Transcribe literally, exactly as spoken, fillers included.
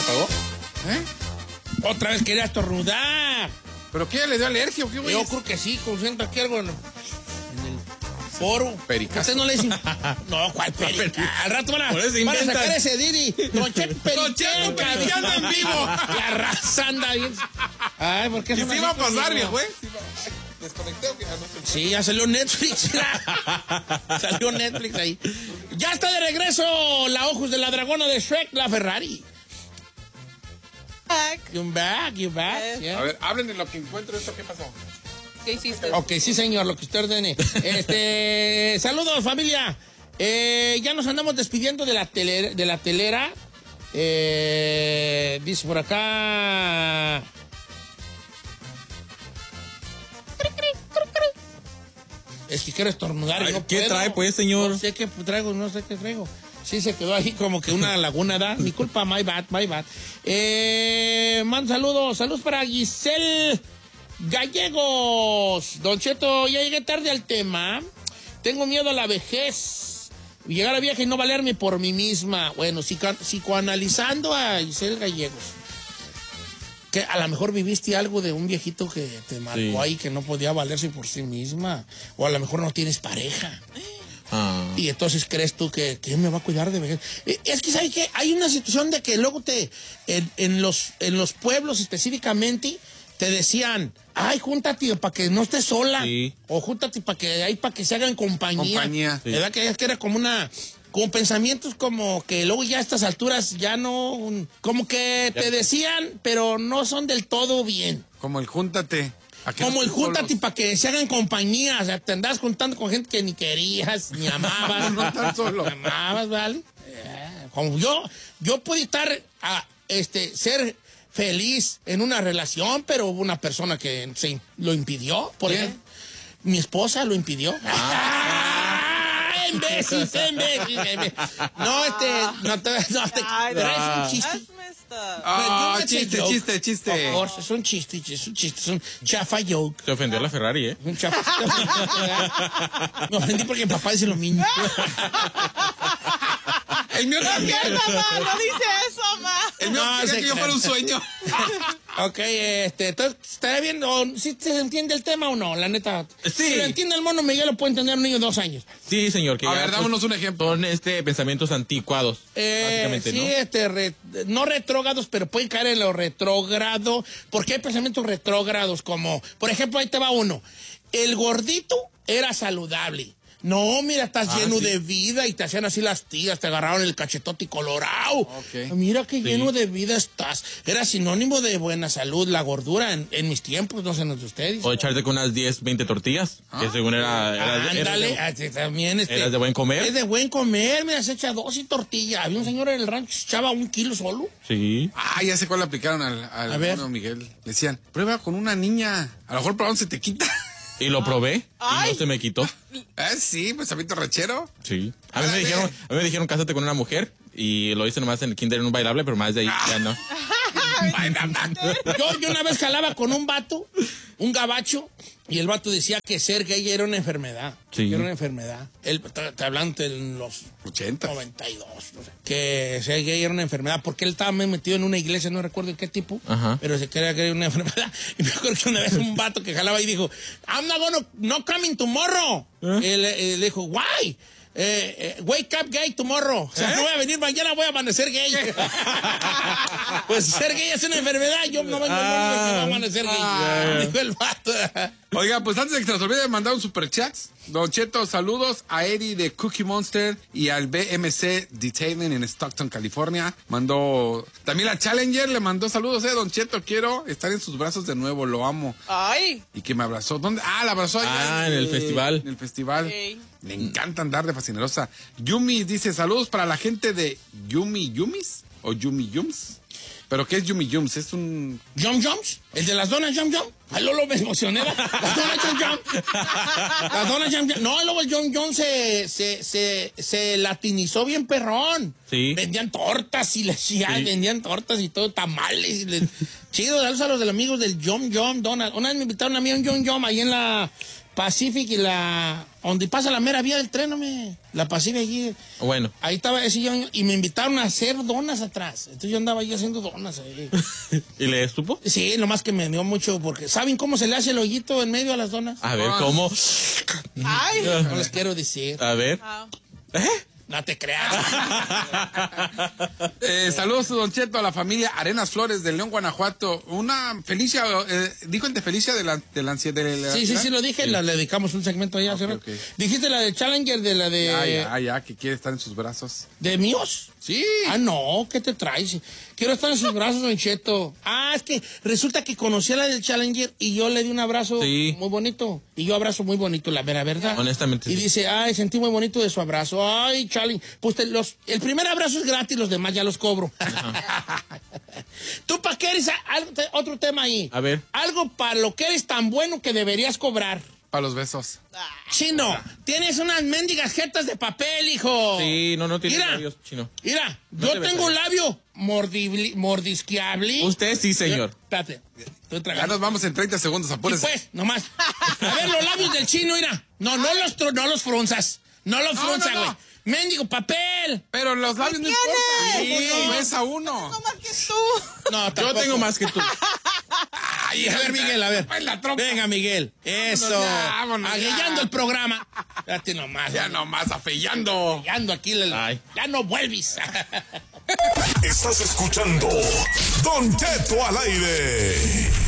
apagó? ¿Eh? Otra vez quería estornudar. ¿Pero qué? ¿Le dio alergia o qué, güey? Yo creo que sí, como siento aquí algo en, en el foro. Pericazo. ¿Usted no le dicen? No, ¿cuál perica? Al rato van a, Por eso van a inventan. sacar ese Didi. Don Cheto Don Cheto Periquero, periqueando en vivo. La raza anda bien. Ay, ¿por qué ¿Y son sí va a así pasar, conmigo? viejo, güey? Sí va- Ay, ¿desconecté o qué? Ah, no sé. Sí, ya salió Netflix. Salió Netflix ahí. Ya está de regreso la Ojos de la Dragona de Shrek, la Ferrari. Back. You back, you back. Yes. Yeah. A ver, hablen de lo que encuentro. ¿Esto qué pasó? ¿Qué hiciste? Ok, sí, señor, lo que usted ordene. Este, saludos, familia. Eh, ya nos andamos despidiendo de la telera. De la telera. Eh, dice por acá. Es que quiero estornudar. y Ay, no ¿qué puedo. trae, pues, señor? No sé qué traigo, no sé qué traigo. Sí, se quedó ahí como que una laguna, ¿da? Mi culpa, my bad, my bad. Eh, mando saludos, saludos para Giselle Gallegos. Don Cheto, ya llegué tarde al tema. Tengo miedo a la vejez. Llegar a vieja y no valerme por mí misma. Bueno, psico- psicoanalizando a Giselle Gallegos. Que a lo mejor viviste algo de un viejito que te marcó Sí. ahí, que no podía valerse por sí misma. O a lo mejor no tienes pareja. Ah. Y entonces crees tú que ¿quién me va a cuidar de vejez? Eh, Es que, ¿sabes qué? Hay una situación de que luego te, en, en los, en los pueblos específicamente, te decían, ay, júntate para que no estés sola. Sí. O júntate para que, ahí para que se hagan compañía. Compañía. Sí. ¿Verdad? Que es que era como una, como pensamientos como que luego ya a estas alturas ya no, como que Ya. te decían, pero no son del todo bien. Como el júntate. Aquí Como no el estoy júntate solos. para que se hagan compañía. O sea, te andabas juntando con gente que ni querías, ni amabas. No tan solo. Ni amabas, ¿vale? Eh, como yo, yo puedo estar, a, este, ser feliz en una relación, pero hubo una persona que se lo impidió, por ¿Quién? ejemplo. Mi esposa lo impidió. ¡Ah! ¡Imbécil, imbécil, imbécil! No, este, no te, no te, Ay, pero no. es un chiste. That's messed up. Ah, Pero yo chiste, joke. chiste, chiste. Of course, es un chiste, es un chiste, es un chafa joke. Se ofendió la Ferrari, ¿eh? Un chafa. Me ofendí porque mi papá dice lo mismo. El mío No también. es cierto, ma, no dice eso, ma. El mío No, quería se que yo fuera un sueño. Ok, este, entonces, ¿estaría bien? o ¿Sí se entiende el tema o no? La neta. Sí. Si lo entiende el mono Miguel, lo puede entender un niño de dos años. Sí, señor. Que A ya, ver, pues, dámonos un ejemplo. Son este, pensamientos anticuados, Eh, básicamente, sí, ¿no? este, re- no retrógrados, pero pueden caer en lo retrógrado, porque hay pensamientos retrógrados como, por ejemplo, ahí te va uno. El gordito era saludable. No, mira, estás Ah, lleno sí. de vida y te hacían así las tías, te agarraron el cachetote colorado. Ok. Mira qué Sí. lleno de vida estás. Era sinónimo de buena salud, la gordura en, en mis tiempos, no sé en los de ustedes. O echarte con unas diez, veinte tortillas, que según era... era- era- Ándale, era- ah, sí, también este. ¿Eras de buen comer? Es de buen comer, mira, se echa dos y tortilla. Había un señor en el rancho que echaba un kilo solo. Sí. Ah, ya sé cuál le aplicaron al, al A ver. mono Miguel. Le decían, prueba con una niña. A lo mejor probando se te quita. Y lo probé y Ay. no se me quitó. Ah, sí, pues sabito rachero. Sí. A mí me Ándale. dijeron, a mí me dijeron cásate con una mujer y lo hice nomás en el kinder en un bailable, pero más de ahí ya no. Yo, yo una vez jalaba con un vato, un gabacho, y el vato decía que ser gay era una enfermedad. Sí. Que era una enfermedad. Él, te, te hablando en los ochenta. noventa y dos, no sé. Que ser gay era una enfermedad, porque él estaba metido en una iglesia, no recuerdo en qué tipo, Ajá. pero se creía que era una enfermedad. Y me acuerdo que una vez un vato que jalaba y dijo, I'm not gonna, no coming tomorrow. ¿Eh? Él, él dijo, why? Eh, eh, wake up gay tomorrow. O sea, ¿Eh? no voy a venir mañana, voy a amanecer gay. Pues ser gay es una enfermedad. Yo no vengo el mundo de que voy a amanecer gay. Ah. Dijo el vato. Oiga, pues antes de que se nos olvide mandar un super chat, Don Cheto, saludos a Eddie de Cookie Monster y al B M C Detailing en Stockton, California. Mandó, también la Challenger le mandó saludos, eh, Don Cheto, quiero estar en sus brazos de nuevo, lo amo. Ay. Y que me abrazó. ¿Dónde? Ah, la abrazó allá Ah, en el eh, festival. En el festival. Ok. Le encanta andar de fascinerosa. Yumi dice, saludos para la gente de Yumi Yumis o Yumi Yums. ¿Pero qué es Yumi Yums? Es un... Jump Jumps, el de las donas Jump Jump. Ay, Lolo me emocioné. Las donas Jump Jump. Las donas Jump Jump. No, luego el Jump Jump se, se, se, se latinizó bien perrón. Sí. Vendían tortas y les ya, Sí. vendían tortas y todo, tamales. Y les... Chido, saludos a los de los amigos del Jump Jump Donas. Una vez me invitaron a mí a un Jump Jump ahí en la, Pacific y la... Donde pasa la mera vía del tren, hombre. La Pacific allí. Bueno. Ahí estaba ese yo, y me invitaron a hacer donas atrás. Entonces yo andaba ahí haciendo donas ahí. ¿Y le supo? Sí, nomás que me dio mucho porque... ¿Saben cómo se le hace el hoyito en medio a las donas? A ver, ¿cómo? Ay. No les quiero decir. A ver. Ah. ¿Eh? No te creas. Eh, saludos, Don Cheto, a la familia Arenas Flores de León, Guanajuato. Una Felicia, eh, dijo de Felicia de la, de la ansiedad. De la, Sí, sí, sí, lo dije. La, le dedicamos un segmento allá. Ok, ¿sí? ok. Dijiste la de Challenger, de la de... Ya, ya, ya, que quiere estar en sus brazos. ¿De míos? Sí. Ah, no, ¿qué te traes? Quiero estar en sus brazos, Don Cheto. Ah, es que resulta que conocí a la del Challenger y yo le di un abrazo Sí. muy bonito. Y yo abrazo muy bonito, la vera verdad. Honestamente, Y sí. dice, ay, sentí muy bonito de su abrazo. Ay, Challenger. Pues te- los, el primer abrazo es gratis, los demás ya los cobro. ¿Tú para qué eres? a- algo te- otro tema ahí. A ver. Algo para lo que eres tan bueno que deberías cobrar. Para los besos. Chino, tienes unas mendigas jetas de papel, hijo. Sí, no, no tiene Mira. labios, chino. Mira, No yo te ves tengo ahí. labio mordibli- mordisqueable. Usted sí, señor. Espérate, estoy Ya tragando. nos vamos en treinta segundos, Sí, apúrese. pues, nomás. A ver, los labios del chino, mira. No, no los, tro- no los frunzas. No los No, frunzas, no, güey. no. Mendigo papel. Pero los labios no tienes? importan. Sí. Uno besa uno. No más que tú. No, Yo tampoco. tengo más que tú. Ay, a ver, Miguel, a ver. Pues la trompa. Venga, Miguel. Eso. ya, vámonos Aguillando ya. el programa. Date nomás. Ya hombre. nomás afeillando. Aguillando aquí. la- Ay. Ya no vuelves. Estás escuchando Don Cheto al aire.